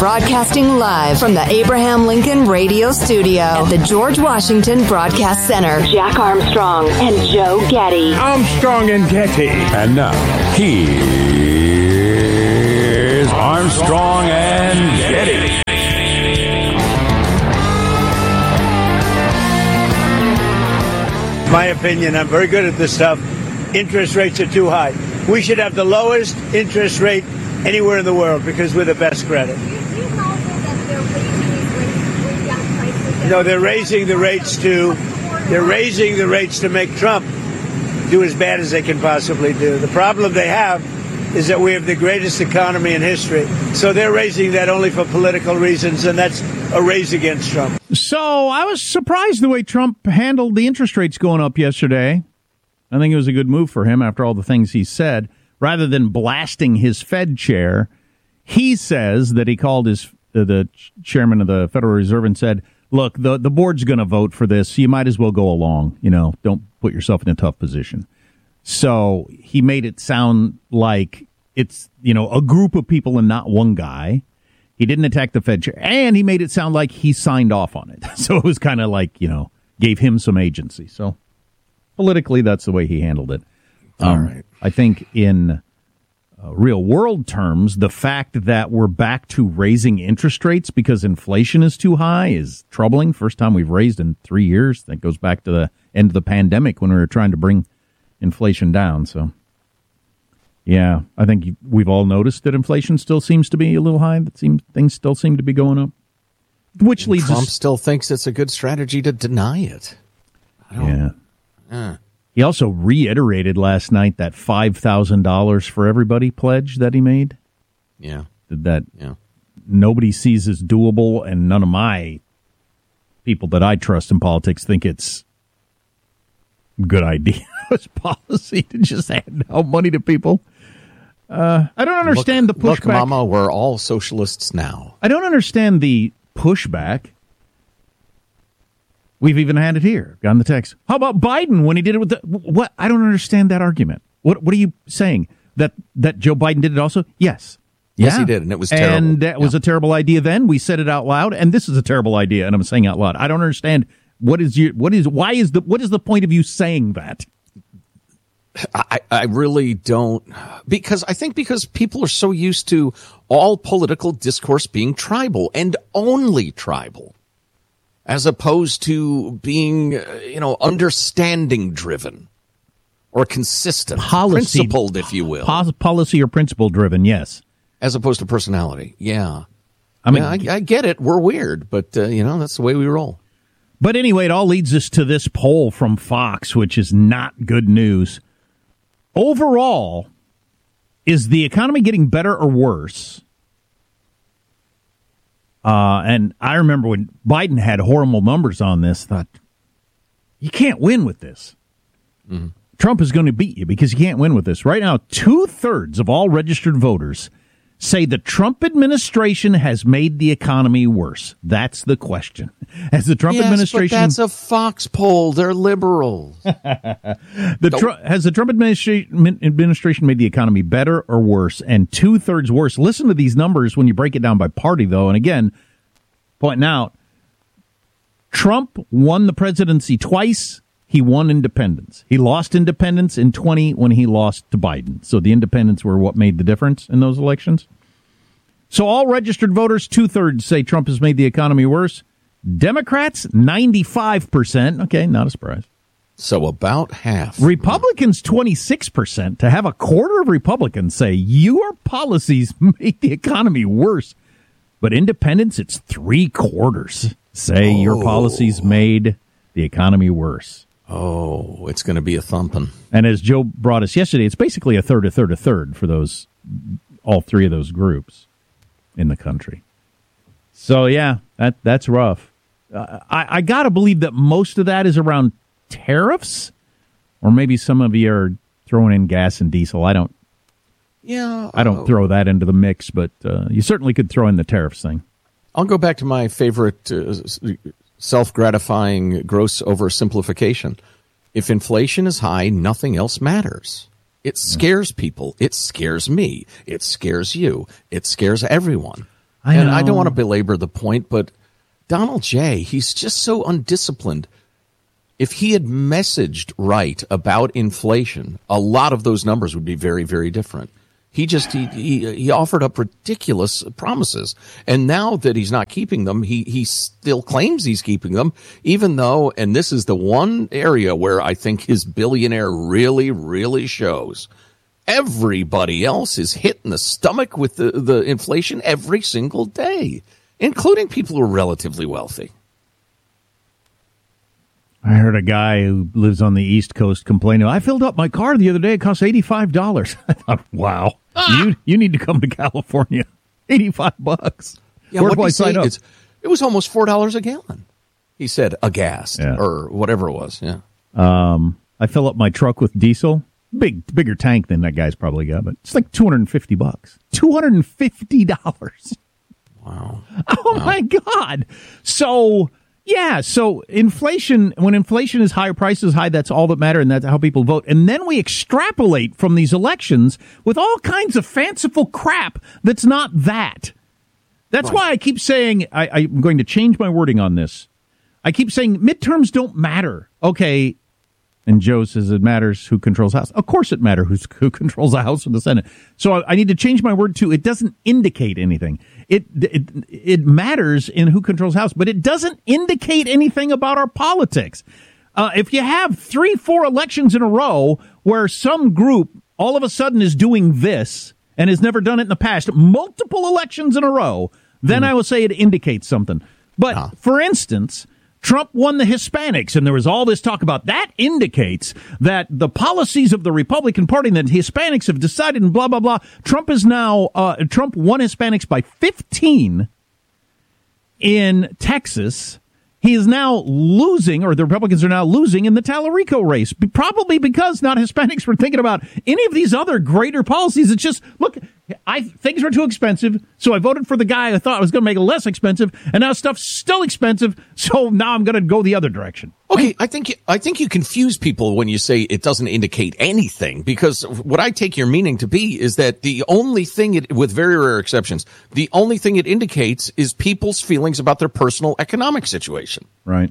Broadcasting live from the Abraham Lincoln Radio Studio at the George Washington Broadcast Center. Jack Armstrong and Joe Getty. Armstrong and Getty. And now, here's Armstrong and Getty. My opinion, I'm very good at this stuff. Interest rates are too high. We should have the lowest interest rate anywhere in the world because we're the best credit. No, they're raising the rates to make Trump do as bad as they can possibly do. The problem they have is that we have the greatest economy in history. So they're raising that only for political reasons, and that's a raise against Trump. So I was surprised the way Trump handled the interest rates going up yesterday. I think it was a good move for him after all the things he said. Rather than blasting his Fed chair, he says that he called the chairman of the Federal Reserve and said, look, the board's going to vote for this, so you might as well go along. You know, don't put yourself in a tough position. So he made it sound like it's, you know, a group of people and not one guy. He didn't attack the Fed chair, and he made it sound like he signed off on it. So it was kind of like, you know, gave him some agency. So politically, that's the way he handled it. All right. I think in real world terms, the fact that we're back to raising interest rates because inflation is too high is troubling. First time we've raised in 3 years. That goes back to the end of the pandemic when we were trying to bring inflation down. So, yeah, I think we've all noticed that inflation still seems to be a little high. Things still seem to be going up. Which leads Trump still thinks it's a good strategy to deny it. Yeah. He also reiterated last night that $5,000 for everybody pledge that he made. Yeah. That nobody sees as doable, and none of my people that I trust in politics think it's a good idea. It's policy to just hand out money to people. I don't understand the pushback. Look, Mama, we're all socialists now. I don't understand the pushback. We've even had it here. Got in the text. How about Biden when he did it with the what? I don't understand that argument. What are you saying? That Joe Biden did it also? Yes. Yes, he did, and it was terrible. And that was a terrible idea then. We said it out loud, and this is a terrible idea, and I'm saying out loud. I don't understand what is the point of you saying that? I really don't, because people are so used to all political discourse being tribal and only tribal, as opposed to being, understanding driven or consistent, principled, if you will. Policy or principle driven, yes. As opposed to personality, yeah. I mean, I get it. We're weird, but, that's the way we roll. But anyway, it all leads us to this poll from Fox, which is not good news. Overall, is the economy getting better or worse? And I remember when Biden had horrible numbers on this, thought, you can't win with this. Mm-hmm. Trump is going to beat you because you can't win with this. Right now, 2/3 of all registered voters say the Trump administration has made the economy worse. That's the question. Has the Trump administration... But that's a Fox poll. They're liberals. Has the Trump administration made the economy better or worse? And 2/3 worse. Listen to these numbers when you break it down by party, though. And again, pointing out, Trump won the presidency twice. He won independents. He lost independents in 20 when he lost to Biden. So the independents were what made the difference in those elections. So all registered voters, 2/3 say Trump has made the economy worse. Democrats, 95%. Okay, not a surprise. So about half. Republicans, 26%. To have a quarter of Republicans say your policies make the economy worse. But independents, it's 3/4 say your policies made the economy worse. Oh, it's going to be a thumping. And as Joe brought us yesterday, it's basically a third for those, all three of those groups in the country. So, yeah, that's rough. I got to believe that most of that is around tariffs, or maybe some of you are throwing in gas and diesel. I don't throw that into the mix, but you certainly could throw in the tariffs thing. I'll go back to my favorite self-gratifying gross oversimplification. If inflation is high, nothing else matters. It scares people. It scares me. It scares you. It scares everyone. I don't want to belabor the point, but Donald J., he's just so undisciplined. If he had messaged right about inflation, a lot of those numbers would be very, very different. He offered up ridiculous promises. And now that he's not keeping them, he still claims he's keeping them, even though, and this is the one area where I think his billionaire really, really shows. Everybody else is hit in the stomach with the inflation every single day, including people who are relatively wealthy. I heard a guy who lives on the East Coast complaining, I filled up my car the other day. It cost $85. I thought, wow, you need to come to California. $85. Yeah, where do I sign up? It was almost $4 a gallon. He said aghast, or whatever it was. Yeah. I fill up my truck with diesel. Bigger tank than that guy's probably got, but it's like $250. $250. Wow. Oh, my God. So... yeah, so inflation, when inflation is high, prices high, that's all that matter, and that's how people vote. And then we extrapolate from these elections with all kinds of fanciful crap that's not that. That's why I keep saying, I'm going to change my wording on this. I keep saying midterms don't matter. Okay, and Joe says it matters who controls the House. Of course it matters who controls the House or the Senate. So I need to change my word to it doesn't indicate anything. It matters in who controls the House, but it doesn't indicate anything about our politics. If you have 3-4 elections in a row where some group all of a sudden is doing this and has never done it in the past, multiple elections in a row, then I will say it indicates something. But for instance, Trump won the Hispanics, and there was all this talk about that indicates that the policies of the Republican Party that Hispanics have decided and blah, blah, blah. Trump won Hispanics by 15 in Texas. He is now losing, or the Republicans are now losing in the Tallarico race, probably because not Hispanics were thinking about any of these other greater policies. It's just, look, things were too expensive, so I voted for the guy I thought was going to make it less expensive, and now stuff's still expensive, so now I'm going to go the other direction. Okay, I think you confuse people when you say it doesn't indicate anything, because what I take your meaning to be is that the only thing, with very rare exceptions, the only thing it indicates is people's feelings about their personal economic situation. Right.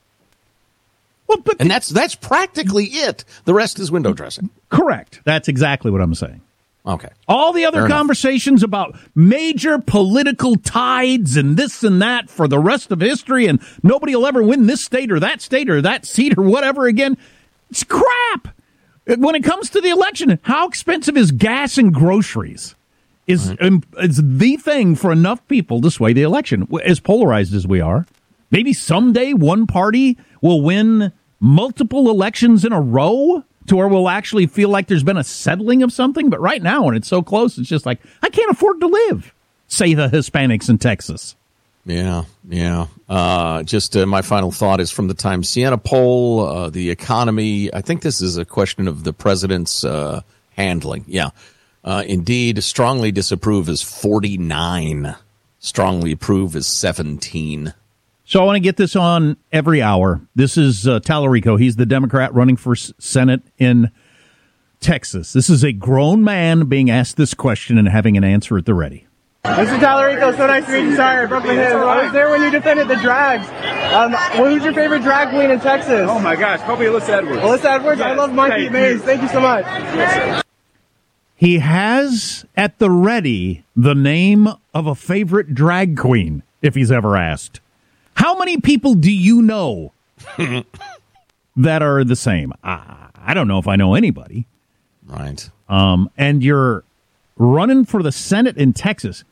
Well, and that's practically it. The rest is window dressing. Correct. That's exactly what I'm saying. Okay. All the other conversations about major political tides and this and that for the rest of history, and nobody will ever win this state or that seat or whatever again. It's crap. When it comes to the election, how expensive is gas and groceries? Is the thing for enough people to sway the election, as polarized as we are. Maybe someday one party will win multiple elections in a row to where we'll actually feel like there's been a settling of something. But right now, when it's so close, it's just like, I can't afford to live, say the Hispanics in Texas. Yeah. Just my final thought is from the Times Siena poll, the economy. I think this is a question of the president's handling. Yeah. Indeed, strongly disapprove is 49. Strongly approve is 17. So I want to get this on every hour. This is Tallarico. He's the Democrat running for Senate in Texas. This is a grown man being asked this question and having an answer at the ready. Mr. Tallarico, so nice to meet you. Sorry, I broke my hand. I was there when you defended the drags. Who's your favorite drag queen in Texas? Oh, my gosh. Probably Alyssa Edwards. Alyssa Edwards? Yes. I love Monkey Maze. Thank you so much. He has at the ready the name of a favorite drag queen, if he's ever asked. How many people do you know that are the same? I don't know if I know anybody. Right. And you're running for the Senate in Texas.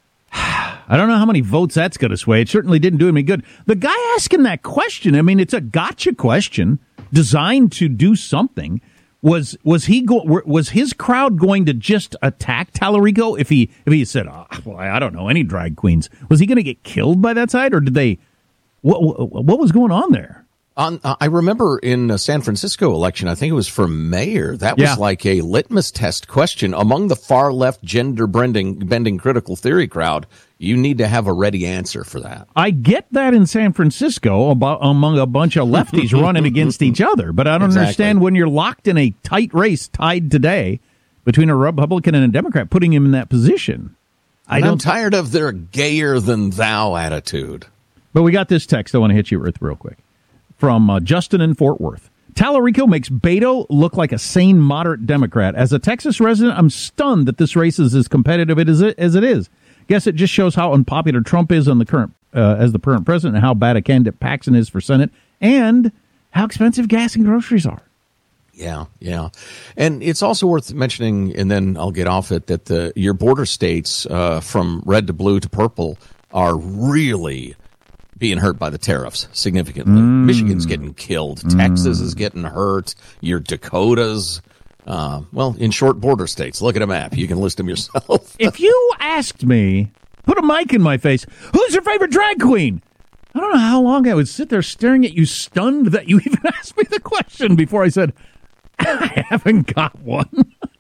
I don't know how many votes that's going to sway. It certainly didn't do him any good. The guy asking that question, I mean, it's a gotcha question designed to do something. Was his crowd going to just attack Tallarico if he said, I don't know any drag queens? Was he going to get killed by that side, or did they? What was going on there? I remember in the San Francisco election, I think it was for mayor. That was like a litmus test question among the far left gender bending critical theory crowd. You need to have a ready answer for that. I get that in San Francisco among a bunch of lefties running against each other, but I don't understand when you're locked in a tight race tied today between a Republican and a Democrat, putting him in that position. I'm tired of their gayer than thou attitude. But we got this text I want to hit you with real quick from Justin in Fort Worth. Tallarico makes Beto look like a sane, moderate Democrat. As a Texas resident, I'm stunned that this race is as competitive as it is. Guess it just shows how unpopular Trump is on the current as the current president, and how bad a candidate Paxton is for Senate, and how expensive gas and groceries are. Yeah. And it's also worth mentioning, and then I'll get off it, that your border states from red to blue to purple are really being hurt by the tariffs significantly. Michigan's getting killed. Texas is getting hurt. Your Dakotas. In short, border states. Look at a map. You can list them yourself. If you asked me, put a mic in my face, who's your favorite drag queen? I don't know how long I would sit there staring at you, stunned that you even asked me the question before I said, I haven't got one.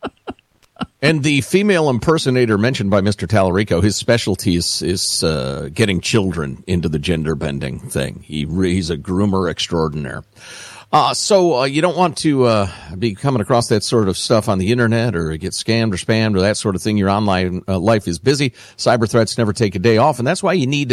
And the female impersonator mentioned by Mr. Tallarico, his specialty is getting children into the gender bending thing. He's a groomer extraordinaire. So you don't want to be coming across that sort of stuff on the internet or get scammed or spammed or that sort of thing. Your online life is busy. Cyber threats never take a day off, and that's why you need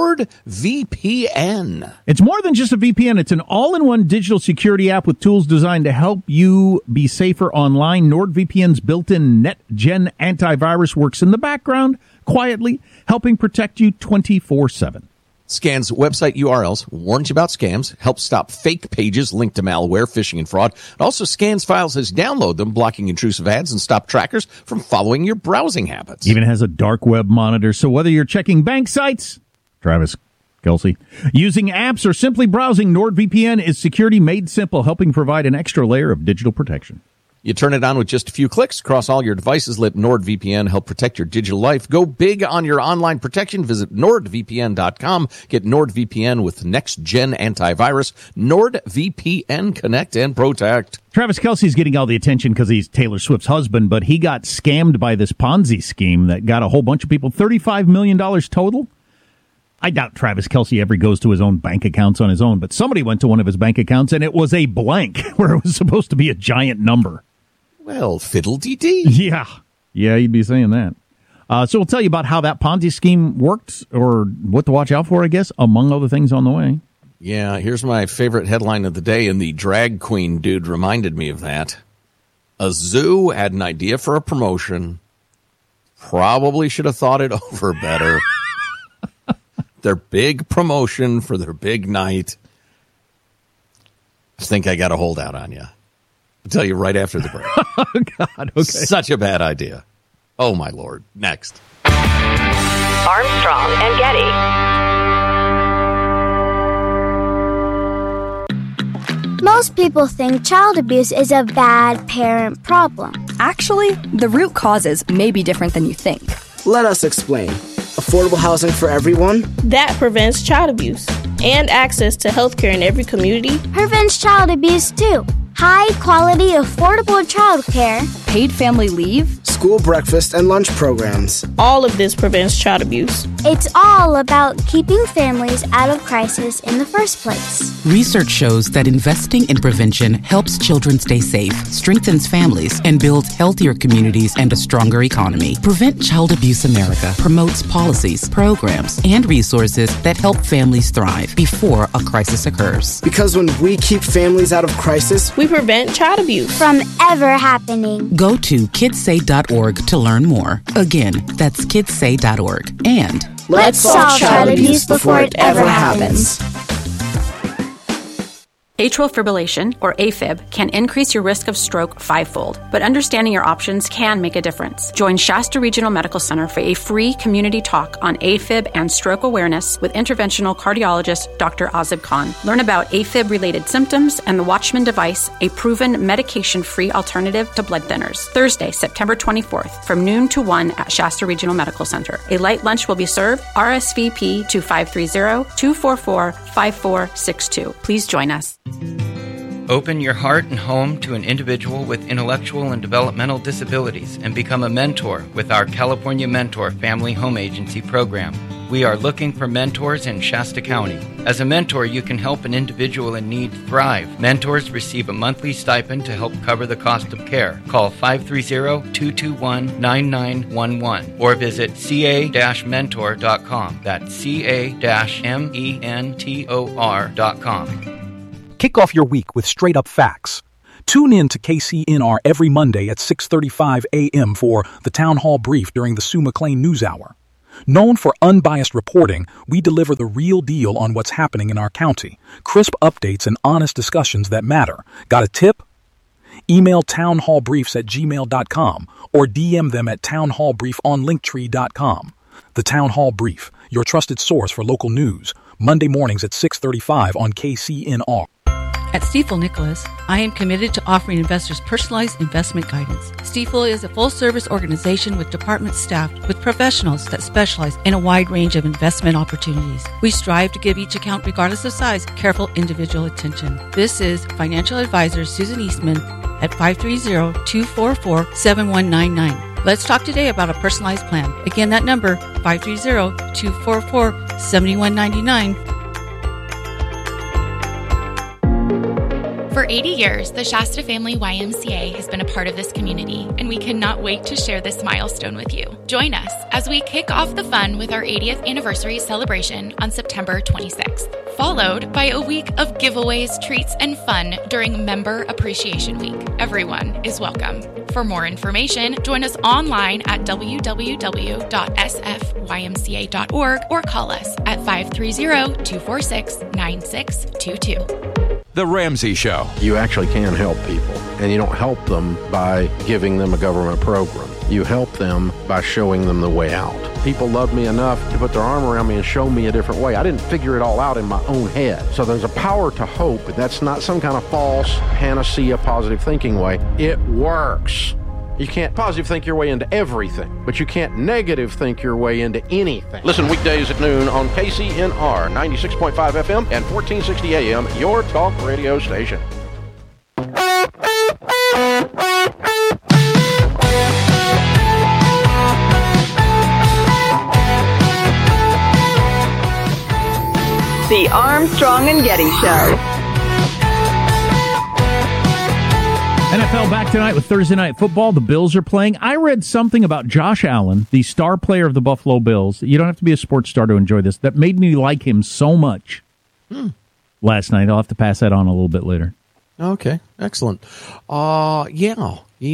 NordVPN. It's more than just a VPN. It's an all-in-one digital security app with tools designed to help you be safer online. NordVPN's built-in NetGen antivirus works in the background, quietly, helping protect you 24/7. Scans website URLs, warns you about scams, helps stop fake pages linked to malware, phishing, and fraud. It also scans files as you download them, blocking intrusive ads and stop trackers from following your browsing habits. Even has a dark web monitor, so whether you're checking bank sites, Travis Kelce, using apps, or simply browsing, NordVPN is security made simple, helping provide an extra layer of digital protection. You turn it on with just a few clicks across all your devices. Let NordVPN help protect your digital life. Go big on your online protection. Visit NordVPN.com. Get NordVPN with next-gen antivirus. NordVPN, connect and protect. Travis Kelce's getting all the attention because he's Taylor Swift's husband, but he got scammed by this Ponzi scheme that got a whole bunch of people, $35 million total. I doubt Travis Kelce ever goes to his own bank accounts on his own, but somebody went to one of his bank accounts, and it was a blank where it was supposed to be a giant number. Well, fiddle-dee-dee. Yeah, you'd be saying that. So we'll tell you about how that Ponzi scheme worked, or what to watch out for, I guess, among other things on the way. Yeah, here's my favorite headline of the day, and the drag queen dude reminded me of that. A zoo had an idea for a promotion. Probably should have thought it over better. Their big promotion for their big night. I think I got a holdout on you. I'll tell you right after the break. Oh, God, okay. Such a bad idea. Oh, my Lord. Next. Armstrong and Getty. Most people think child abuse is a bad parent problem. Actually, the root causes may be different than you think. Let us explain. Affordable housing for everyone? That prevents child abuse. And access to health care in every community. Prevents child abuse, too. High-quality, affordable child care. Paid family leave. School breakfast and lunch programs. All of this prevents child abuse. It's all about keeping families out of crisis in the first place. Research shows that investing in prevention helps children stay safe, strengthens families, and builds healthier communities and a stronger economy. Prevent Child Abuse America promotes policies, programs, and resources that help families thrive before a crisis occurs. Because when we keep families out of crisis, we prevent child abuse from ever happening. Go to kidssay.org to learn more. Again, that's kidssay.org. And let's solve child abuse before it ever happens. Atrial fibrillation, or AFib, can increase your risk of stroke fivefold, but understanding your options can make a difference. Join Shasta Regional Medical Center for a free community talk on AFib and stroke awareness with interventional cardiologist Dr. Azib Khan. Learn about AFib-related symptoms and the Watchman device, a proven medication-free alternative to blood thinners. Thursday, September 24th, from noon to 1 at Shasta Regional Medical Center. A light lunch will be served. RSVP to 530-244-5462. Please join us. Open your heart and home to an individual with intellectual and developmental disabilities and become a mentor with our California Mentor Family Home Agency program. We are looking for mentors in Shasta County. As a mentor, you can help an individual in need thrive. Mentors receive a monthly stipend to help cover the cost of care. Call 530-221-9911 or visit ca-mentor.com. That's ca-mentor.com. Kick off your week with straight-up facts. Tune in to KCNR every Monday at 6:35 a.m. for the Town Hall Brief during the Sue McLean News Hour. Known for unbiased reporting, we deliver the real deal on what's happening in our county. Crisp updates and honest discussions that matter. Got a tip? Email townhallbriefs@gmail.com or DM them at townhallbrief on linktree.com. The Town Hall Brief, your trusted source for local news. Monday mornings at 6:35 on KCNR. At Stifel Nicholas, I am committed to offering investors personalized investment guidance. Stifel is a full-service organization with departments staffed with professionals that specialize in a wide range of investment opportunities. We strive to give each account, regardless of size, careful individual attention. This is financial advisor Susan Eastman at 530-244-7199. Let's talk today about a personalized plan. Again, that number, 530-244-7199. For 80 years, the Shasta Family YMCA has been a part of this community, and we cannot wait to share this milestone with you. Join us as we kick off the fun with our 80th anniversary celebration on September 26th, followed by a week of giveaways, treats, and fun during Member Appreciation Week. Everyone is welcome. For more information, join us online at www.sfymca.org or call us at 530-246-9622. The Ramsey Show. You actually can help people, and you don't help them by giving them a government program. You help them by showing them the way out. People love me enough to put their arm around me and show me a different way. I didn't figure it all out in my own head. So there's a power to hope, and that's not some kind of false panacea positive thinking way. It works. You can't positive think your way into everything, but you can't negative think your way into anything. Listen weekdays at noon on KCNR 96.5 FM and 1460 AM, your talk radio station. The Armstrong and Getty Show. NFL back tonight with Thursday Night Football. The Bills are playing. I read something about Josh Allen, the star player of the Buffalo Bills. You don't have to be a sports star to enjoy this. That made me like him so much last night. I'll have to pass that on a little bit later. Okay, excellent. Yeah.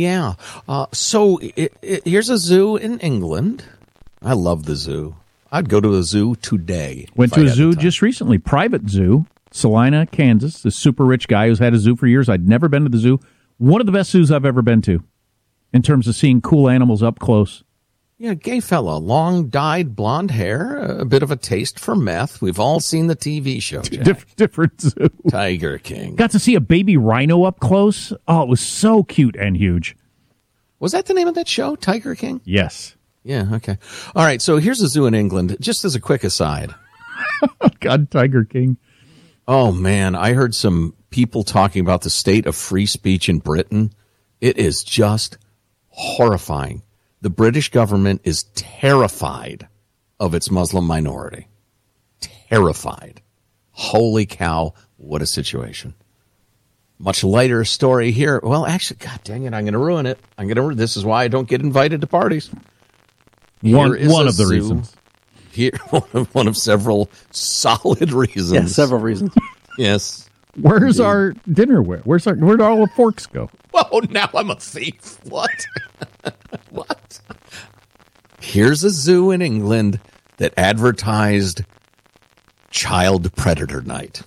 So here's a zoo in England. I love the zoo. I'd go to a zoo today. Went to a zoo just recently, private zoo, Salina, Kansas. This super rich guy who's had a zoo for years. I'd never been to the zoo. One of the best zoos I've ever been to in terms of seeing cool animals up close. Yeah, gay fella, long dyed blonde hair, a bit of a taste for meth. We've all seen the TV show. Different zoo. Tiger King. Got to see a baby rhino up close. Oh, it was so cute and huge. Was that the name of that show, Tiger King? Yes. Yeah, okay. All right, so here's a zoo in England, just as a quick aside. God, Tiger King. Oh, man, I heard some people talking about the state of free speech in Britain. It is just horrifying. The British government is terrified of its Muslim minority. Terrified. Holy cow, what a situation. Much lighter story here. Well, actually, God dang it, I'm going to ruin it. This is why I don't get invited to parties. One of the reasons. Here, one of several solid reasons. Yeah, several reasons. Yes. Where's our dinnerware? Where'd all the forks go? Oh, now I'm a thief. What? What? Here's a zoo in England that advertised child predator night.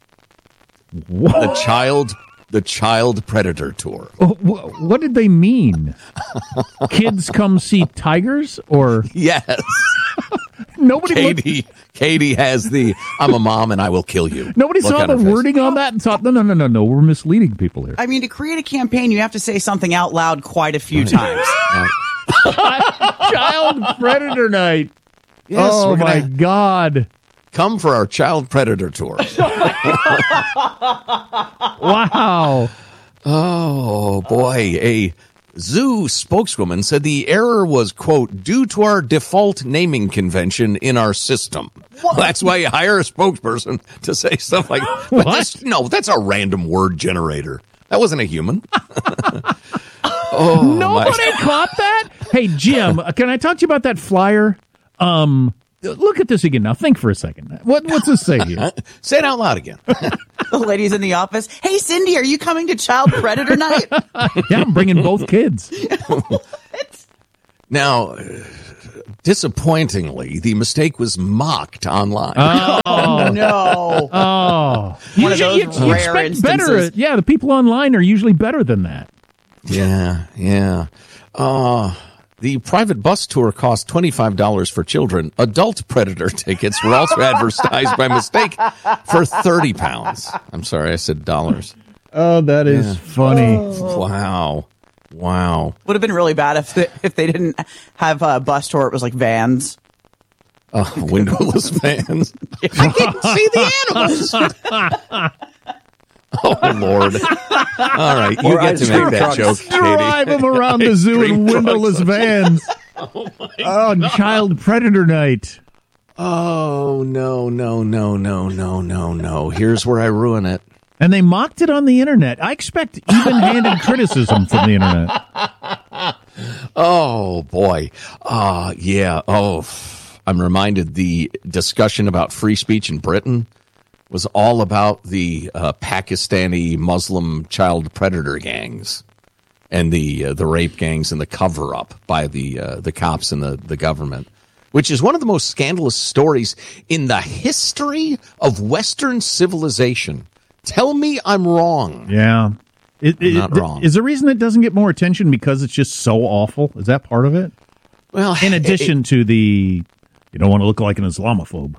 What? The child predator tour. What did they mean? Kids come see tigers, or yes? Nobody. Katie has the "I'm a mom and I will kill you." Nobody saw the wording on that and thought, no, we're misleading people here. I mean, to create a campaign, you have to say something out loud quite a few times. Child predator night. Yes, oh my God! Come for our child predator tour. Wow. Oh, boy. A zoo spokeswoman said the error was, quote, due to our default naming convention in our system. Well, that's why you hire a spokesperson to say stuff like, that's a random word generator. That wasn't a human. Nobody caught that? Hey, Jim, can I talk to you about that flyer? Look at this again. Now, think for a second. What's this say here? Say it out loud again. The ladies in the office. Hey, Cindy, are you coming to Child Predator Night? Yeah, I'm bringing both kids. Now, disappointingly, the mistake was mocked online. Oh, no. Oh. One of those rare instances. Better. Yeah, the people online are usually better than that. Yeah. The private bus tour cost $25 for children. Adult Predator tickets were also advertised by mistake for £30. I'm sorry, I said dollars. Oh, that is funny. Wow. Would have been really bad if they didn't have a bus tour. It was like vans. Windowless vans. I can't see the animals. Oh, Lord. All right, you get to make that joke, Katie. Drive them around the zoo in windowless vans. Oh, Child Predator Night. Oh, no. Here's where I ruin it. And they mocked it on the internet. I expect even-handed criticism from the internet. Oh, boy. Yeah. Oh, I'm reminded the discussion about free speech in Britain was all about the Pakistani Muslim child predator gangs and the rape gangs and the cover-up by the cops and the government, which is one of the most scandalous stories in the history of Western civilization. Tell me I'm wrong. Yeah. I'm not wrong. Is the reason it doesn't get more attention because it's just so awful? Is that part of it? Well, in addition to you don't want to look like an Islamophobe.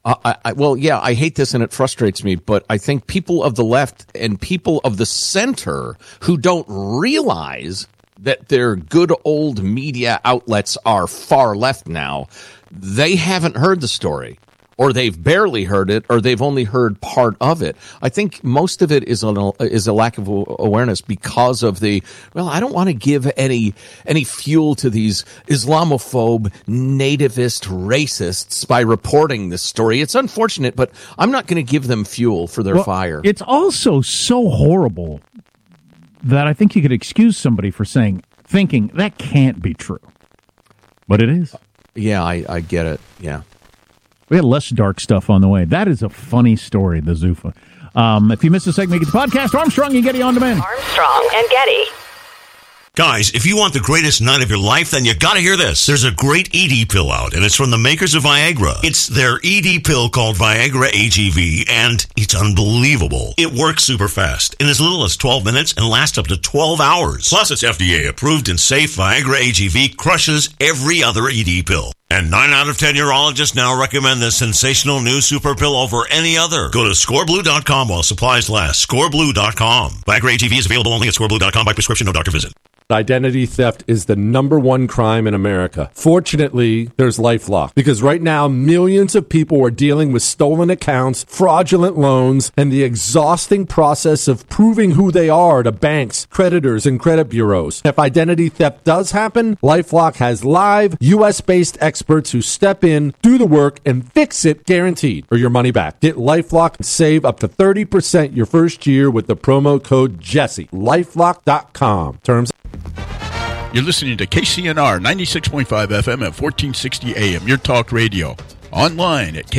I hate this and it frustrates me, but I think people of the left and people of the center who don't realize that their good old media outlets are far left now, they haven't heard the story, or they've barely heard it, or they've only heard part of it. I think most of it is a lack of awareness because of I don't want to give any fuel to these Islamophobe, nativist racists by reporting this story. It's unfortunate, but I'm not going to give them fuel for their fire. It's also so horrible that I think you could excuse somebody for thinking that can't be true. But it is. Yeah, I get it. Yeah. We had less dark stuff on the way. That is a funny story, the Zuffa. If you missed a segment, get the podcast, Armstrong and Getty On Demand. Armstrong and Getty. Guys, if you want the greatest night of your life, then you gotta hear this. There's a great ED pill out, and it's from the makers of Viagra. It's their ED pill called Viagra AGV, and it's unbelievable. It works super fast, in as little as 12 minutes, and lasts up to 12 hours. Plus, it's FDA approved and safe. Viagra AGV crushes every other ED pill. And 9 out of 10 urologists now recommend this sensational new super pill over any other. Go to scoreblue.com while supplies last. Scoreblue.com. Viagra AGV is available only at scoreblue.com by prescription, no doctor visit. Identity theft is the #1 crime in America. Fortunately, there's LifeLock, because right now millions of people are dealing with stolen accounts, fraudulent loans, and the exhausting process of proving who they are to banks, creditors, and credit bureaus. If identity theft does happen, LifeLock has live, U.S.-based experts who step in, do the work, and fix it, guaranteed, or your money back. Get LifeLock and save up to 30% your first year with the promo code Jesse. LifeLock.com. Terms. You're listening to KCNR 96.5 FM at 1460 AM, your talk radio. Online at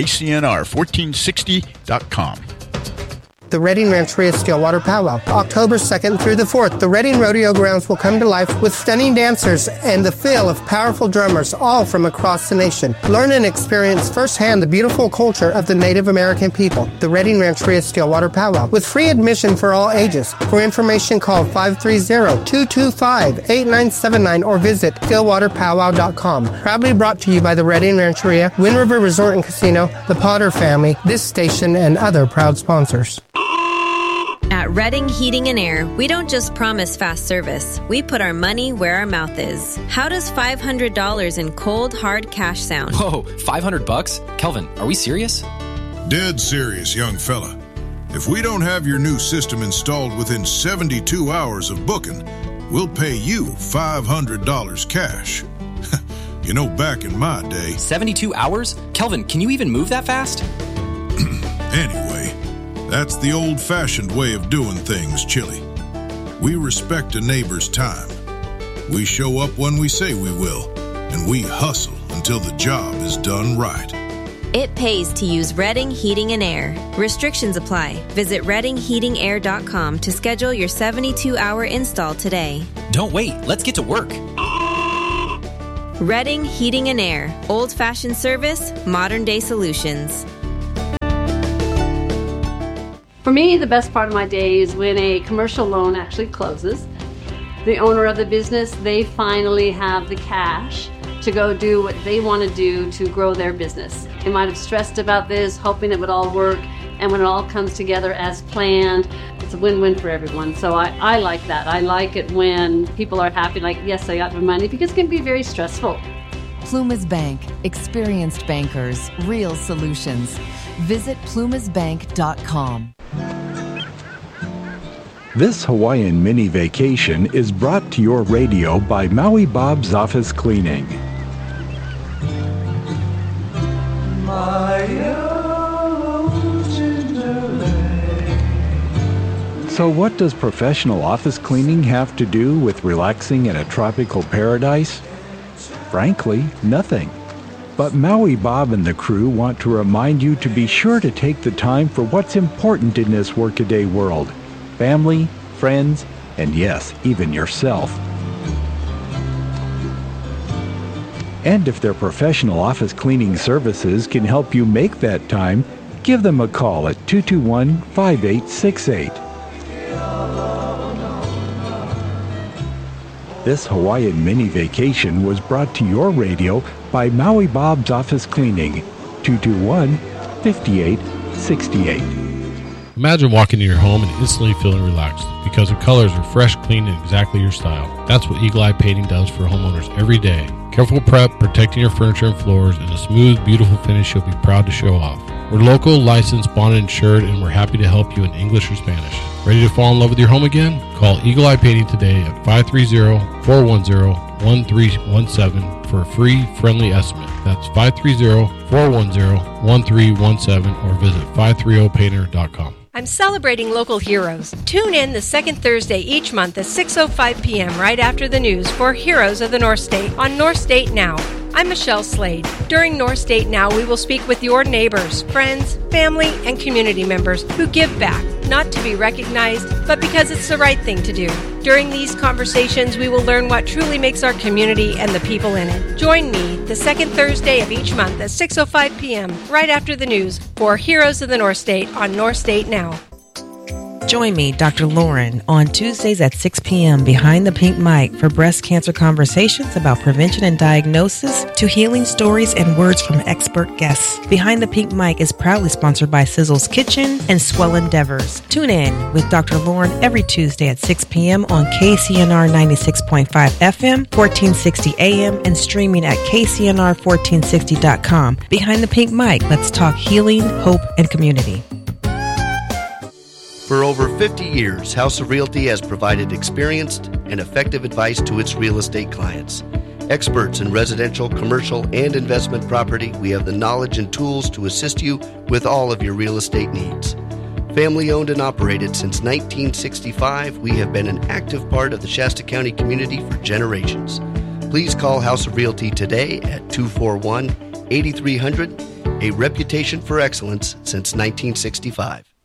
KCNR1460.com. The Reading Rancheria Stillwater Powwow, October 2nd through the 4th. The Reading Rodeo Grounds will come to life with stunning dancers and the feel of powerful drummers, all from across the nation. Learn and experience firsthand the beautiful culture of the Native American people. The Reading Rancheria Stillwater Powwow, with free admission for all ages. For information, call 530-225-8979 or visit stillwaterpowwow.com. Proudly brought to you by the Reading Rancheria, Wind River Resort and Casino, the Potter family, this station, and other proud sponsors. At At Redding Heating and Air, we don't just promise fast service. We put our money where our mouth is. How does $500 in cold, hard cash sound? Whoa, $500? Kelvin, are we serious? Dead serious, young fella. If we don't have your new system installed within 72 hours of booking, we'll pay you $500 cash. You know, back in my day... 72 hours? Kelvin, can you even move that fast? Anyway, that's the old-fashioned way of doing things, Chili. We respect a neighbor's time. We show up when we say we will, and we hustle until the job is done right. It pays to use Redding Heating and Air. Restrictions apply. Visit ReddingHeatingAir.com to schedule your 72-hour install today. Don't wait. Let's get to work. Redding Heating and Air. Old-fashioned service, modern-day solutions. For me, the best part of my day is when a commercial loan actually closes. The owner of the business, they finally have the cash to go do what they want to do to grow their business. They might have stressed about this, hoping it would all work, and when it all comes together as planned, it's a win-win for everyone. So I like that. I like it when people are happy, like, yes, I got my money, because it can be very stressful. Plumas Bank. Experienced bankers. Real solutions. Visit plumasbank.com. This Hawaiian mini vacation is brought to your radio by Maui Bob's Office Cleaning. So what does professional office cleaning have to do with relaxing in a tropical paradise? Frankly, nothing. But Maui Bob and the crew want to remind you to be sure to take the time for what's important in this workaday world. Family, friends, and yes, even yourself. And if their professional office cleaning services can help you make that time, give them a call at 221-5868. This Hawaiian mini vacation was brought to your radio by Maui Bob's Office Cleaning, 221-5868. Imagine walking into your home and instantly feeling relaxed because the colors are fresh, clean, and exactly your style. That's what Eagle Eye Painting does for homeowners every day. Careful prep, protecting your furniture and floors, and a smooth, beautiful finish you'll be proud to show off. We're local, licensed, bonded, insured, and we're happy to help you in English or Spanish. Ready to fall in love with your home again? Call Eagle Eye Painting today at 530-410-1317 for a free, friendly estimate. That's 530-410-1317 or visit 530painter.com. I'm celebrating local heroes. Tune in the second Thursday each month at 6:05 p.m. right after the news for Heroes of the North State on North State Now. I'm Michelle Slade. During North State Now, we will speak with your neighbors, friends, family, and community members who give back, not to be recognized, but because it's the right thing to do. During these conversations, we will learn what truly makes our community and the people in it. Join me the second Thursday of each month at 6:05 p.m. right after the news for Heroes of the North State on North State Now. Join me, Dr. Lauren, on Tuesdays at 6 p.m. behind the pink mic for breast cancer conversations about prevention and diagnosis to healing stories and words from expert guests. Behind the Pink Mic is proudly sponsored by Sizzle's Kitchen and Swell Endeavors. Tune in with Dr. Lauren every Tuesday at 6 p.m. on KCNR 96.5 FM, 1460 AM, and streaming at KCNR1460.com. Behind the Pink Mic, let's talk healing, hope, and community. For over 50 years, House of Realty has provided experienced and effective advice to its real estate clients. Experts in residential, commercial, and investment property, we have the knowledge and tools to assist you with all of your real estate needs. Family owned and operated since 1965, we have been an active part of the Shasta County community for generations. Please call House of Realty today at 241-8300, a reputation for excellence since 1965.